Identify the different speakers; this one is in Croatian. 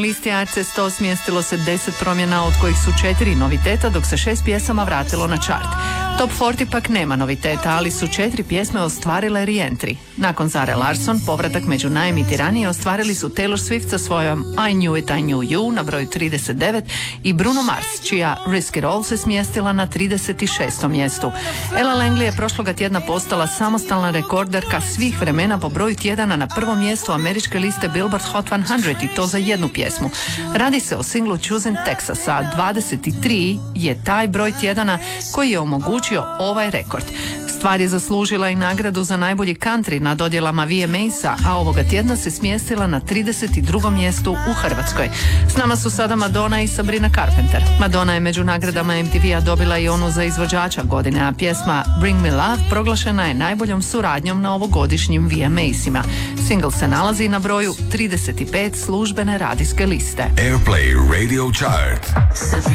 Speaker 1: Listi AC 100 smjestilo se 10 promjena, od kojih su 4 noviteta, dok se 6 pjesama vratilo na chart. Top 40 pak nema noviteta, ali su 4 pjesme ostvarile re-entry. Nakon Zare Larsson, povratak među najemitiranije ostvarili su Taylor Swift sa svojom I Knew It, I Knew You na broju 39 i Bruno Mars, čija Risk It All se smjestila na 36. mjestu. Ella Langley je prošloga tjedna postala samostalna rekorderka svih vremena po broju tjedana na prvom mjestu američke liste Billboard Hot 100 i to za jednu pjesmu. Radi se o singlu Choosing Texas, a 23 je taj broj tjedana koji je omogućio ovaj rekord. Stvar je zaslužila i nagradu za najbolji country na dodjelama VMA-sa, a ovoga tjedna se smjestila na 32. mjestu u Hrvatskoj. S nama su sada Madonna i Sabrina Carpenter. Madonna je među nagradama MTV-a dobila i onu za izvođača godine, a pjesma Bring Me Love proglašena je najboljom suradnjom na ovogodišnjim VMA-sima. Single se nalazi na broju 35 službene radijske liste.
Speaker 2: Airplay Radio Chart.